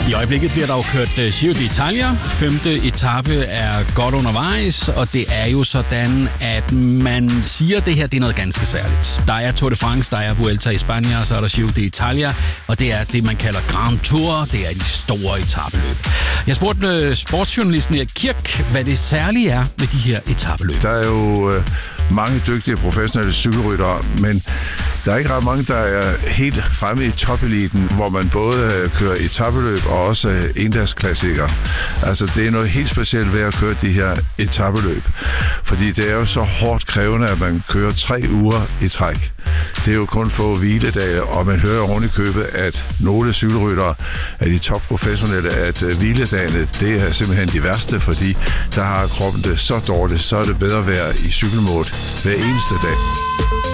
I øjeblikket bliver der jo kørt Giro d'Italia. 5. etape er godt undervejs, og det er jo sådan, at man siger, at det her det er noget ganske særligt. Der er Tour de France, der er Vuelta i Spanien, og så er der Giro d'Italia, og det er det, man kalder Grand Tour. Det er de store etapeløb. Jeg spurgte sportsjournalisten Erik Kirk, hvad det særlige er ved de her etapeløb. Der er jo mange dygtige professionelle cykelryttere, men der er ikke ret mange, der er helt fremme i topeliten, hvor man både kører etapeløb og også endagsklassikere. Altså, det er noget helt specielt ved at køre de her etapeløb, fordi det er jo så hårdt krævende, at man kører 3 uger i træk. Det er jo kun få hviledage, og man hører rundt i købet, at nogle cykelryttere af de topprofessionelle, at hviledagene, det er simpelthen de værste, fordi der har kroppen det så dårligt, så er det bedre at være i cykelmode hver eneste dag.